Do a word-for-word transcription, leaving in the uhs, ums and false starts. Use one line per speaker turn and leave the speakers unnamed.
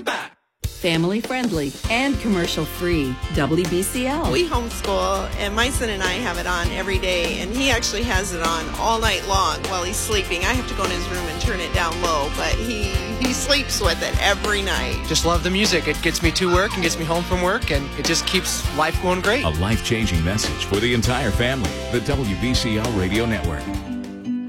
Family friendly and commercial free. W B C L.
We homeschool, and my son and I have it on every day, and he actually has it on all night long while he's sleeping. I have to go in his room and turn it down low, but he, he sleeps with it every night.
Just love the music. It gets me to work and gets me home from work, and it just keeps life going great.
A life-changing message for the entire family. The W B C L Radio Network.